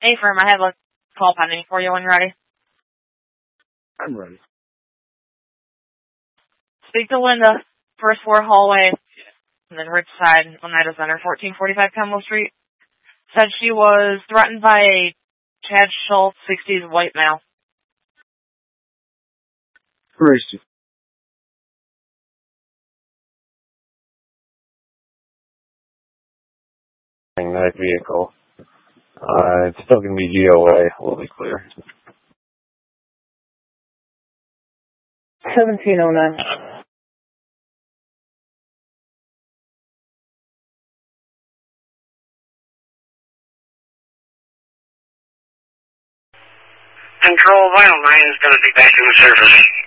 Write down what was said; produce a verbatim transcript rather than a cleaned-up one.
Hey, firm, I have a call pending for you when you're ready. I'm ready. Speak to Linda, first floor hallway, and then Rich side, Oneida Center, fourteen forty-five Kemble Street. Said she was threatened by a Chad Schultz, sixties white male. Where is she? That vehicle. Uh, it's still going to be G O A. We'll be clear. seventeen oh nine. Control, Vital nine is going to be back in the service.